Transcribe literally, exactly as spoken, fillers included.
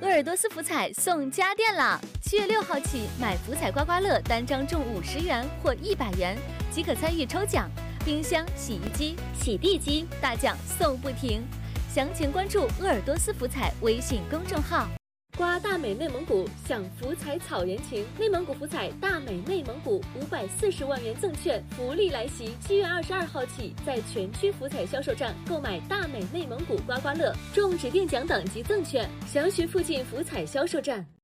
鄂尔多斯福彩送家电啦！七月六号起，买福彩刮刮乐单张中五十元或一百元，即可参与抽奖。冰箱、洗衣机、洗地机大奖送不停。详情关注鄂尔多斯福彩微信公众号。 刮大美内蒙古，享福彩草原情。内蒙古福彩大美内蒙古五百四十万元赠券福利来袭！七月二十二号起，在全区福彩销售站购买大美内蒙古刮刮乐，中指定奖等及赠券，详询附近福彩销售站。